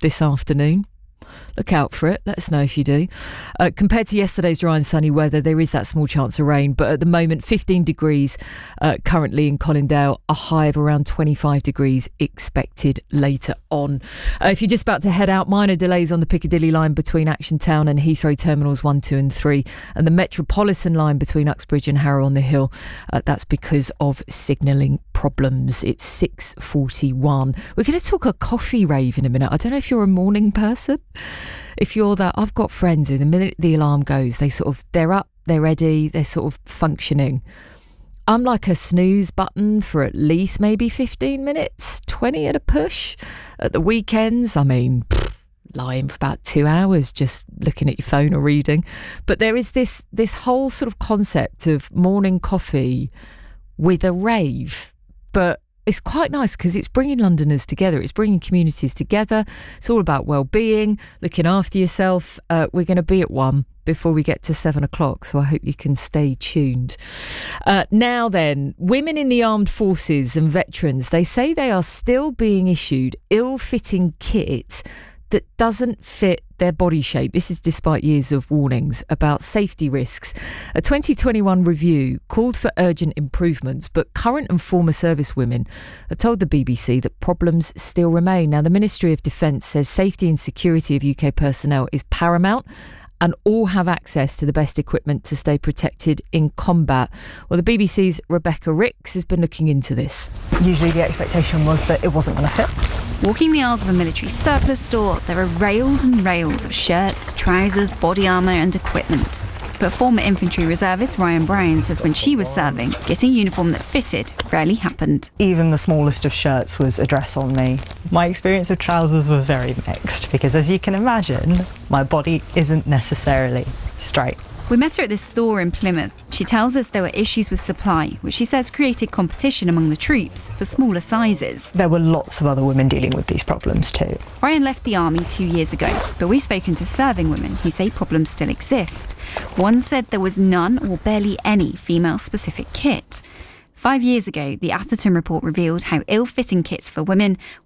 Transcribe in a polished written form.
this afternoon. Look out for it. Let us know if you do. Compared to yesterday's dry and sunny weather, there is that small chance of rain. But at the moment, 15 degrees currently in Colindale, a high of around 25 degrees expected later on. If you're just about to head out, minor delays on the Piccadilly line between Action Town and Heathrow Terminals 1, 2 and 3, and the Metropolitan line between Uxbridge and Harrow on the Hill. That's because of signalling problems. It's 6:41. We're going to talk a coffee rave in a minute. I don't know if you're a morning person. If you're that, I've got friends who the minute the alarm goes, they're up, they're ready, they're sort of functioning. I'm like a snooze button for at least maybe 15 minutes, 20 at a push. At the weekends, lying for about 2 hours just looking at your phone or reading. But there is this whole sort of concept of morning coffee with a rave. But it's quite nice because it's bringing Londoners together. It's bringing communities together. It's all about well-being, looking after yourself. We're going to be at 1 before we get to 7 o'clock, so I hope you can stay tuned. Now then, women in the armed forces and veterans, they say they are still being issued ill-fitting kit that doesn't fit their body shape. This is despite years of warnings about safety risks. A 2021 review called for urgent improvements, but current and former service women have told the BBC that problems still remain. Now, the Ministry of Defence says safety and security of UK personnel is paramount and all have access to the best equipment to stay protected in combat. Well, the BBC's Rebecca Ricks has been looking into this. Usually the expectation was that it wasn't going to fit. Walking the aisles of a military surplus store, there are rails and rails of shirts, trousers, body armour and equipment. But former infantry reservist Ryan Brown says when she was serving, getting a uniform that fitted rarely happened. Even the smallest of shirts was a dress on me. My experience of trousers was very mixed because, as you can imagine, my body isn't necessarily straight. We met her at this store in Plymouth. She tells us there were issues with supply, which she says created competition among the troops for smaller sizes. There were lots of other women dealing with these problems too. Ryan left the army 2 years ago, but we've spoken to serving women who say problems still exist. One said there was none or barely any female-specific kit. 5 years ago, the Atherton report revealed how ill-fitting kits for women